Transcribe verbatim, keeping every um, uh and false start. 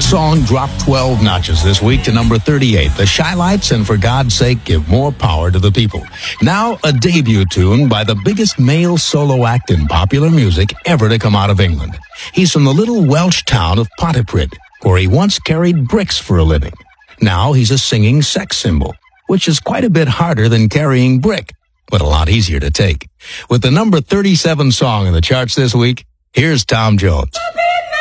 That song dropped twelve notches this week to number thirty-eight. The Shy-Lites and For God's Sake Give More Power to the People. Now, a debut tune by the biggest male solo act in popular music ever to come out of England. He's from the little Welsh town of Pontypridd, where he once carried bricks for a living. Now he's a singing sex symbol, which is quite a bit harder than carrying brick, but a lot easier to take. With the number thirty-seven song in the charts this week, here's Tom Jones.